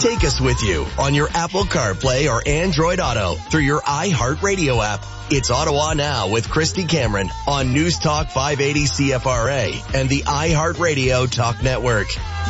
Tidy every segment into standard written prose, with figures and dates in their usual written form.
Take us with you on your Apple CarPlay or Android Auto through your iHeartRadio app. It's Ottawa Now with Christy Cameron on News Talk 580 CFRA and the iHeartRadio Talk Network.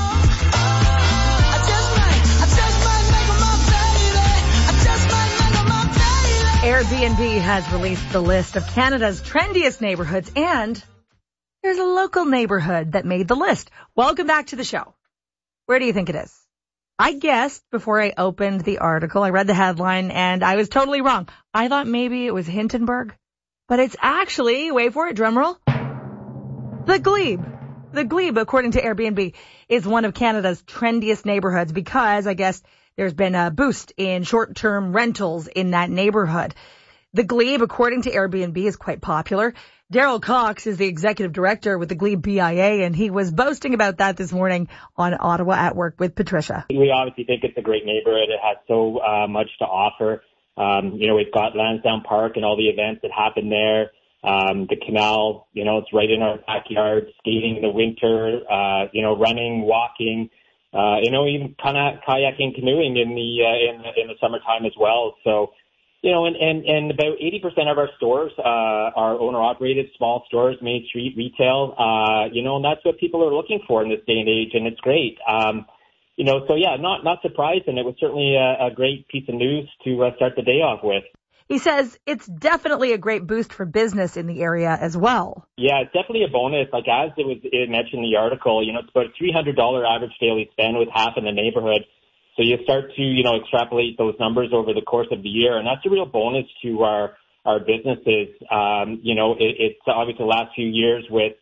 Airbnb has released the list of Canada's trendiest neighborhoods, and there's a local neighborhood that made the list. Welcome back to the show. Where do you think it is? I guessed before I opened the article. I read the headline and I was totally wrong. I thought maybe it was Hintonburg, but it's actually, wait for it, drumroll, the Glebe. The Glebe, according to Airbnb, is one of Canada's trendiest neighborhoods because I guess there's been a boost in short-term rentals in that neighborhood. The Glebe, according to Airbnb, is quite popular. Daryl Cox is the executive director with the Glebe BIA, and he was boasting about that this morning on Ottawa at Work with Patricia. We obviously think it's a great neighborhood. It has so much to offer. We've got Lansdowne Park and all the events that happen there. The canal, it's right in our backyard, skating in the winter, running, walking, even kind of kayaking, canoeing in the summertime as well. So, and about 80% of our stores are owner-operated, small stores, Main Street retail, and that's what people are looking for in this day and age, and it's great. Not surprised, and it was certainly a great piece of news to start the day off with. He says it's definitely a great boost for business in the area as well. Yeah, it's definitely a bonus. Like as it mentioned in the article, it's about a $300 average daily spend with half in the neighborhood. So you start to, extrapolate those numbers over the course of the year, and that's a real bonus to our businesses. It's obviously the last few years with,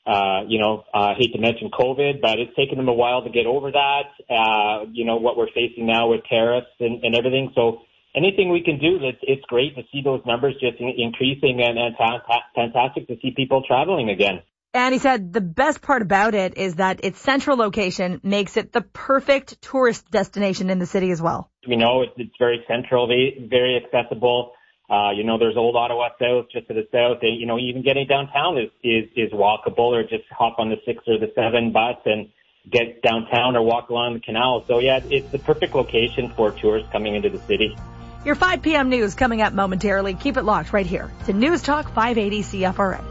I hate to mention COVID, but it's taken them a while to get over that. What we're facing now with tariffs and everything. So anything we can do, it's great to see those numbers just increasing and fantastic to see people traveling again. And he said the best part about it is that its central location makes it the perfect tourist destination in the city as well. It's very central, very accessible. There's Old Ottawa South just to the south. And, even getting downtown is walkable, or just hop on the 6 or the 7 bus and get downtown or walk along the canal. So, yeah, it's the perfect location for tourists coming into the city. Your 5 p.m. news coming up momentarily. Keep it locked right here to News Talk 580 CFRA.